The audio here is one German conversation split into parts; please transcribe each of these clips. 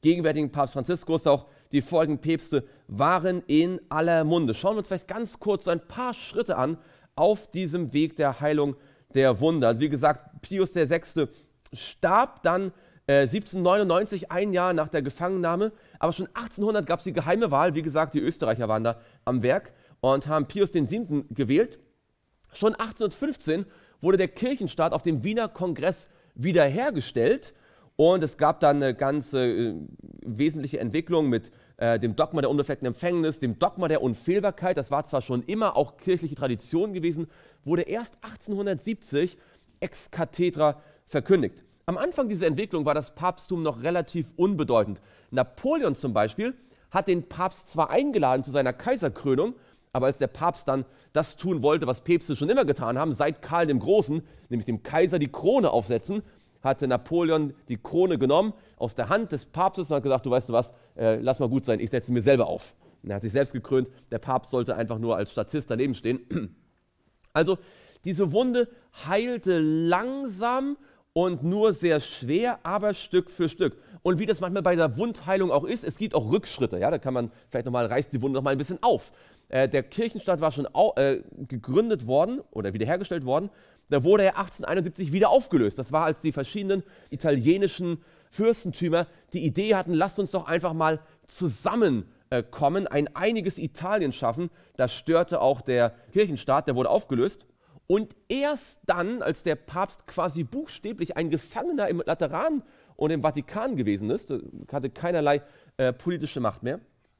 gegenwärtigen Papst Franziskus, auch die folgenden Päpste, waren in aller Munde. Schauen wir uns vielleicht ganz kurz so ein paar Schritte an auf diesem Weg der Heilung der Wunder. Also wie gesagt, Pius VI. Starb dann 1799, ein Jahr nach der Gefangennahme, aber schon 1800 gab es die geheime Wahl. Wie gesagt, die Österreicher waren da am Werk und haben Pius VII. Gewählt. Schon 1815 wurde der Kirchenstaat auf dem Wiener Kongress wiederhergestellt und es gab dann eine ganz wesentliche Entwicklung mit dem Dogma der unbefleckten Empfängnis, dem Dogma der Unfehlbarkeit. Das war zwar schon immer auch kirchliche Tradition gewesen, wurde erst 1870 ex cathedra verkündigt. Am Anfang dieser Entwicklung war das Papsttum noch relativ unbedeutend. Napoleon zum Beispiel hat den Papst zwar eingeladen zu seiner Kaiserkrönung, aber als der Papst dann das tun wollte, was Päpste schon immer getan haben, seit Karl dem Großen, nämlich dem Kaiser die Krone aufsetzen, hatte Napoleon die Krone genommen aus der Hand des Papstes und hat gesagt, du weißt du was, lass mal gut sein, ich setze mir selber auf. Und er hat sich selbst gekrönt, der Papst sollte einfach nur als Statist daneben stehen. Also diese Wunde heilte langsam und nur sehr schwer, aber Stück für Stück. Und wie das manchmal bei der Wundheilung auch ist, es gibt auch Rückschritte. Ja? Da kann man vielleicht nochmal, reißt die Wunde nochmal ein bisschen auf. Der Kirchenstaat war schon gegründet worden oder wiederhergestellt worden. Da wurde er 1871 wieder aufgelöst. Das war, als die verschiedenen italienischen Fürstentümer die Idee hatten, lasst uns doch einfach mal zusammenkommen, ein einiges Italien schaffen. Das störte auch der Kirchenstaat, der wurde aufgelöst. Und erst dann, als der Papst quasi buchstäblich ein Gefangener im Lateran und im Vatikan gewesen ist, hatte keinerlei politische Macht mehr,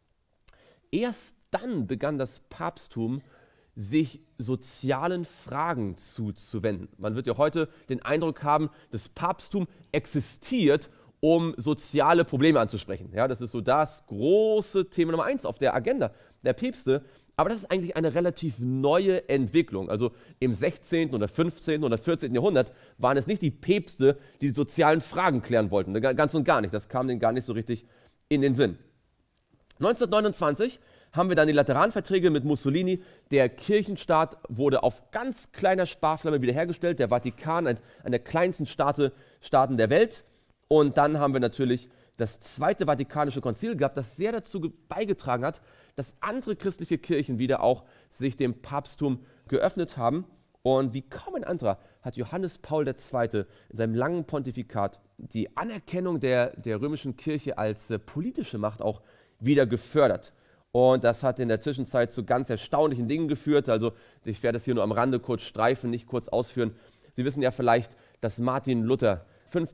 erst dann begann das Papsttum, sich sozialen Fragen zuzuwenden. Man wird ja heute den Eindruck haben, das Papsttum existiert, um soziale Probleme anzusprechen. Ja, das ist so das große Thema Nummer 1 auf der Agenda der Päpste. Aber das ist eigentlich eine relativ neue Entwicklung. Also im 16. oder 15. oder 14. Jahrhundert waren es nicht die Päpste, die sozialen Fragen klären wollten. Ganz und gar nicht. Das kam denen gar nicht so richtig in den Sinn. 1929 haben wir dann die Lateranverträge mit Mussolini. Der Kirchenstaat wurde auf ganz kleiner Sparflamme wiederhergestellt. Der Vatikan, einer der kleinsten Staaten der Welt. Und dann haben wir natürlich das Zweite Vatikanische Konzil gehabt, das sehr dazu beigetragen hat, dass andere christliche Kirchen wieder auch sich dem Papsttum geöffnet haben. Und wie kaum ein anderer hat Johannes Paul II. In seinem langen Pontifikat die Anerkennung der römischen Kirche als politische Macht auch wieder gefördert. Und das hat in der Zwischenzeit zu ganz erstaunlichen Dingen geführt. Also ich werde das hier nur am Rande kurz streifen, nicht kurz ausführen. Sie wissen ja vielleicht, dass Martin Luther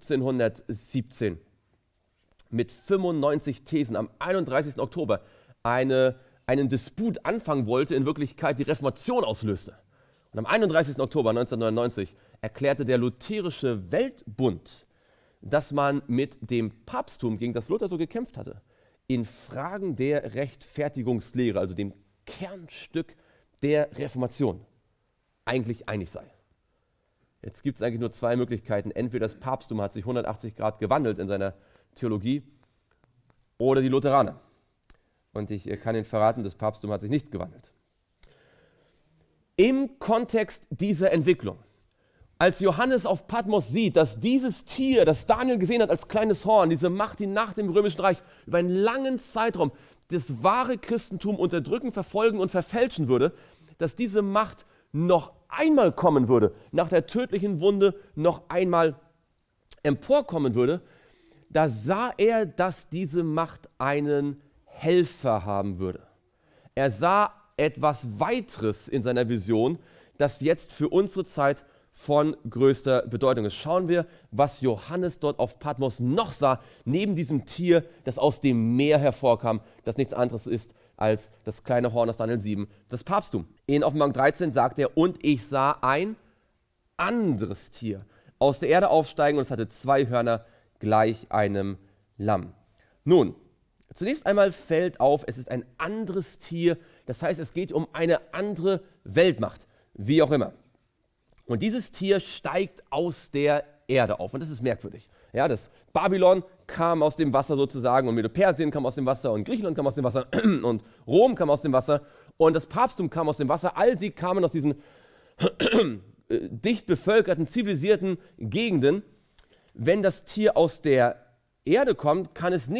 1517 mit 95 Thesen am 31. Oktober einen Disput anfangen wollte, in Wirklichkeit die Reformation auslöste. Und am 31. Oktober 1999 erklärte der Lutherische Weltbund, dass man mit dem Papsttum, gegen das Luther so gekämpft hatte, in Fragen der Rechtfertigungslehre, also dem Kernstück der Reformation, eigentlich einig sei. Jetzt gibt es eigentlich nur zwei Möglichkeiten. Entweder das Papsttum hat sich 180 Grad gewandelt in seiner Theologie oder die Lutheraner. Und ich kann Ihnen verraten, das Papsttum hat sich nicht gewandelt. Im Kontext dieser Entwicklung, als Johannes auf Patmos sieht, dass dieses Tier, das Daniel gesehen hat als kleines Horn, diese Macht, die nach dem Römischen Reich über einen langen Zeitraum das wahre Christentum unterdrücken, verfolgen und verfälschen würde, dass diese Macht noch einmal kommen würde, nach der tödlichen Wunde noch einmal emporkommen würde, da sah er, dass diese Macht einen Helfer haben würde. Er sah etwas weiteres in seiner Vision, das jetzt für unsere Zeit von größter Bedeutung ist. Schauen wir, was Johannes dort auf Patmos noch sah, neben diesem Tier, das aus dem Meer hervorkam, das nichts anderes ist als das kleine Horn aus Daniel 7, das Papsttum. In Offenbarung 13 sagt er, und ich sah ein anderes Tier aus der Erde aufsteigen und es hatte 2 Hörner gleich einem Lamm. Nun, zunächst einmal fällt auf, es ist ein anderes Tier, das heißt, es geht um eine andere Weltmacht, wie auch immer. Und dieses Tier steigt aus der Erde auf und das ist merkwürdig. Ja, das Babylon kam aus dem Wasser sozusagen und Medo-Persien kam aus dem Wasser und Griechenland kam aus dem Wasser und Rom kam aus dem Wasser und das Papsttum kam aus dem Wasser. All sie kamen aus diesen dicht bevölkerten, zivilisierten Gegenden. Wenn das Tier aus der Erde kommt, kann es nicht